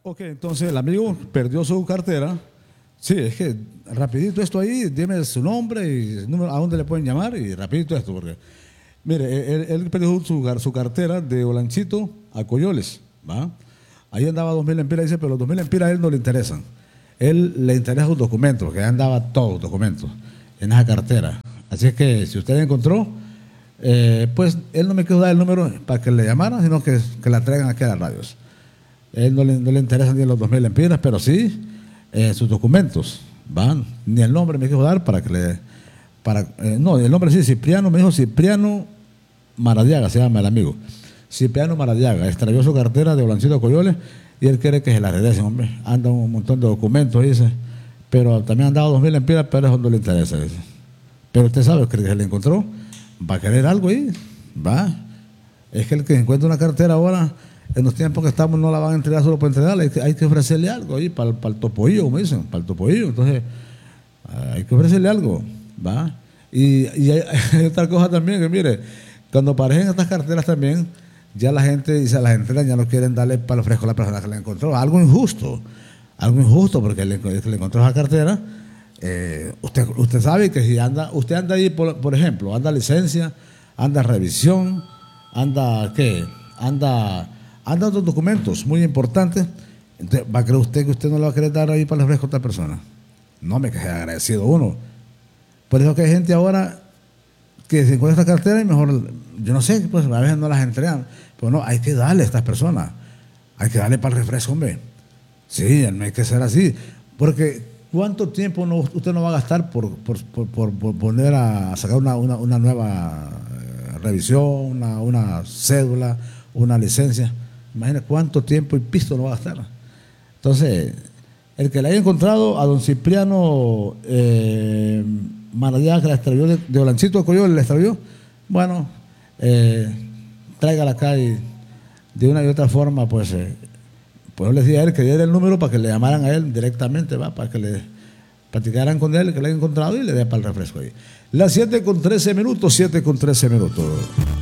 Ok, entonces el amigo perdió su cartera. Sí, es que rapidito esto ahí, dime su nombre y el número, a dónde le pueden llamar y rapidito esto, porque mire, él perdió su cartera de Olanchito a Coyoles, ¿va? Ahí andaba 2.000 lempiras, dice, pero los 2.000 lempiras a él no le interesan. Él le interesan los documentos, porque ahí andaba todos los documentos en esa cartera. Así es que si usted la encontró, pues él no me quiso dar el número para que le llamaran, sino que la traigan aquí a las radios. Él no le interesan ni los 2.000 lempiras, pero sí sus documentos, van. Ni el nombre me quiso dar para que le... no, el nombre sí, Cipriano, me dijo Cipriano Maradiaga, se llama el amigo. Cipriano Maradiaga, extravió su cartera de Olancito Coyoles y él quiere que se la regresen, hombre. Anda un montón de documentos, dice, pero también han dado 2.000 lempiras, pero eso no le interesa, dice. Pero usted sabe que se le encontró, va a querer algo ahí, va. Es que el que encuentra una cartera ahora, en los tiempos que estamos, no la van a entregar solo por entregarla, hay que ofrecerle algo ahí para el topoillo, como dicen, para el topoillo. Entonces, hay que ofrecerle algo, va. Y hay otra cosa también, que mire, cuando aparecen estas carteras también, ya la gente, y se las entregan, ya no quieren darle palo fresco a la persona que la encontró. Algo injusto, porque el que le encontró esa cartera, usted sabe que si usted anda ahí, por ejemplo, anda licencia, anda revisión, anda otros documentos muy importantes. Entonces, ¿va a creer usted que usted no le va a querer dar ahí para el fresco a otra persona? No, me quedé agradecido uno. Por eso que hay gente ahora que se encuentra esta cartera y mejor, yo no sé, pues a veces no las entregan, pero no, hay que darle a estas personas, hay que darle para el refresco, hombre. Sí, no hay que ser así, porque ¿cuánto tiempo usted no va a gastar por poner a sacar una nueva revisión, una cédula, una licencia? Imagina cuánto tiempo y pisto no va a gastar. Entonces, el que le haya encontrado a don Cipriano Maradiaga, que la extravió de Olancito a Coyoles, la extravió, bueno, tráigala acá y de una y otra forma, pues yo les dije a él que diera el número para que le llamaran a él directamente, ¿va? Para que le platicaran con él, que le hayan encontrado y le dé para el refresco ahí. Las 7:13, 7:13.